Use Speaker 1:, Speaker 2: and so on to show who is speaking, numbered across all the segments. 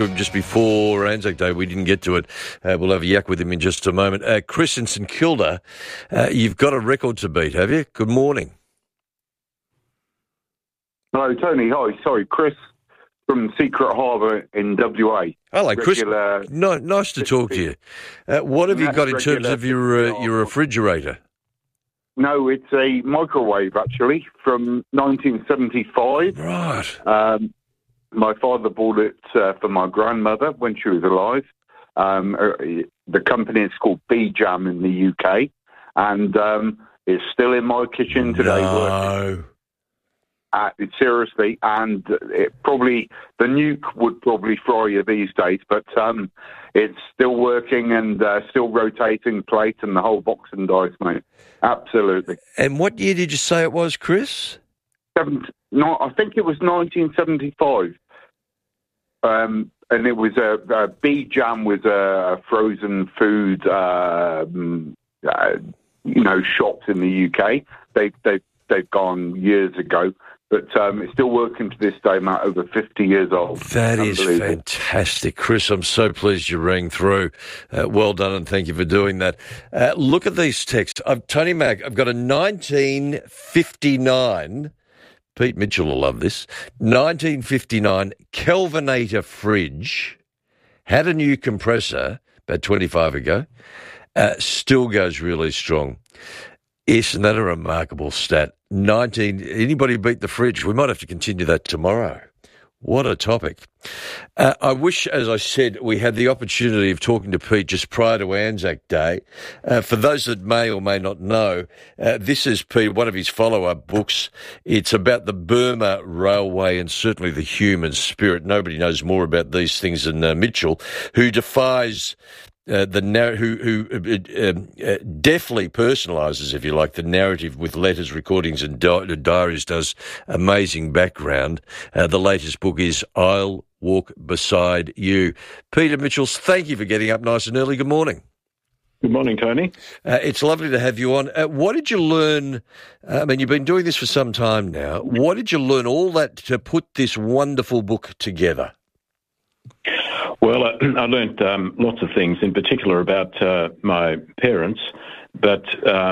Speaker 1: Just before Anzac Day, we didn't get to it. We'll have a yak with him in just a moment. Chris in St Kilda, you've got a record to beat, have you? Good morning.
Speaker 2: Hello, Tony. Hi, sorry, Chris from Secret Harbour in WA.
Speaker 1: Hello, Chris. Nice to talk to you. What have you got in terms of your refrigerator?
Speaker 2: No, it's a microwave, actually, from 1975.
Speaker 1: Right.
Speaker 2: My father bought it for my grandmother when she was alive. The company is called B-Jam in the UK, and it's still in my kitchen today.
Speaker 1: No.
Speaker 2: Seriously, and the nuke would probably fry you these days, but it's still working and still rotating plate and the whole box and dice, mate. Absolutely.
Speaker 1: And what year did you say it was, Chris?
Speaker 2: I think it was 1975. And it was B-Jam was a frozen food, shops in the UK. They've gone years ago, but it's still working to this day, Matt, over 50 years old.
Speaker 1: That is fantastic. Chris, I'm so pleased you rang through. Well done, and thank you for doing that. Look at these texts. Tony Mac, I've got a 1959... Pete Mitchell will love this. 1959 Kelvinator fridge, had a new compressor about 25 ago, still goes really strong. Isn't that a remarkable stat? Anybody beat the fridge? We might have to continue that tomorrow. What a topic. I wish, as I said, we had the opportunity of talking to Pete just prior to Anzac Day. For those that may or may not know, this is Pete, one of his follow-up books. It's about the Burma Railway and certainly the human spirit. Nobody knows more about these things than Mitchell, who defies who deftly personalises, if you like, the narrative with letters, recordings and diaries, does amazing background. The latest book is I'll Walk Beside You. Peter Mitchells, thank you for getting up nice and early. Good morning.
Speaker 3: Good morning, Tony.
Speaker 1: It's lovely to have you on. What did you learn? You've been doing this for some time now. What did you learn all that to put this wonderful book together?
Speaker 3: Well, I learned lots of things, in particular about my parents. But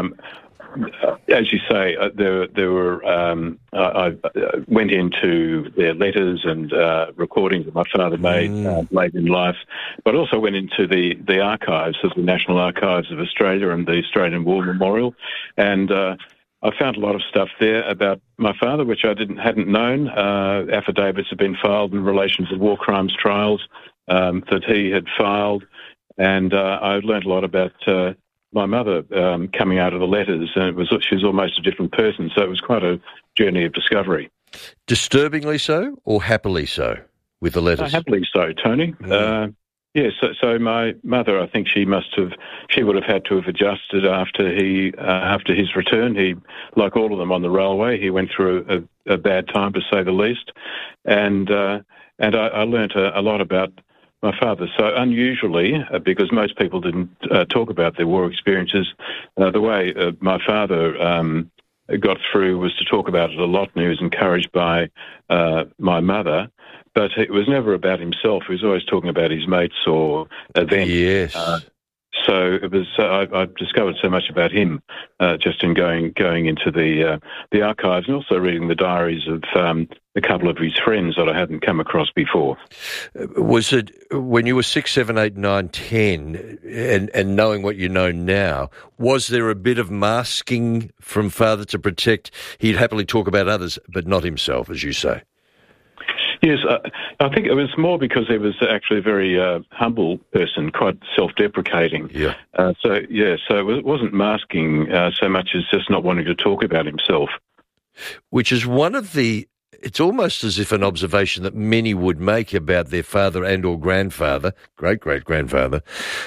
Speaker 3: as you say, there were. I went into their letters and recordings that my father made late in life, but also went into the archives of the National Archives of Australia and the Australian War Memorial, and I found a lot of stuff there about my father, which I hadn't known. Affidavits had been filed in relation to war crimes trials that he had filed, and I learned a lot about my mother coming out of the letters, and she was almost a different person, so it was quite a journey of discovery.
Speaker 1: Disturbingly so, or happily so, with the letters?
Speaker 3: Happily so, Tony. Yes, so my mother, I think she would have had to have adjusted after his return. He, like all of them on the railway, he went through a bad time, to say the least, and I learnt a lot about my father. So unusually, because most people didn't talk about their war experiences, the way my father got through was to talk about it a lot, and he was encouraged by my mother. But it was never about himself. He was always talking about his mates or events.
Speaker 1: Yes.
Speaker 3: So it was. I discovered so much about him just in going into the archives, and also reading the diaries of a couple of his friends that I hadn't come across before.
Speaker 1: Was it when you were 6, 7, 8, 9, 10, and knowing what you know now? Was there a bit of masking from father to protect? He'd happily talk about others, but not himself, as you say.
Speaker 3: Yes, I think it was more because he was actually a very humble person, quite self-deprecating.
Speaker 1: Yeah.
Speaker 3: So it wasn't masking so much as just not wanting to talk about himself.
Speaker 1: Which is one of the... It's almost as if an observation that many would make about their father and or grandfather, great-great-grandfather.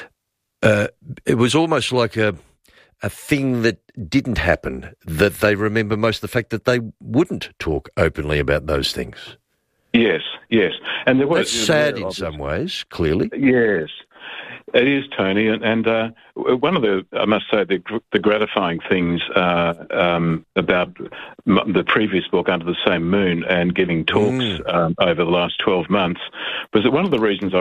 Speaker 1: It was almost like a thing that didn't happen, that they remember most the fact that they wouldn't talk openly about those things.
Speaker 3: Yes, and there was.
Speaker 1: That's sad in some ways, clearly.
Speaker 3: Yes, It is, Tony, and one of I must say, the gratifying things about the previous book, Under the Same Moon, and giving talks over the last 12 months, was that one of the reasons I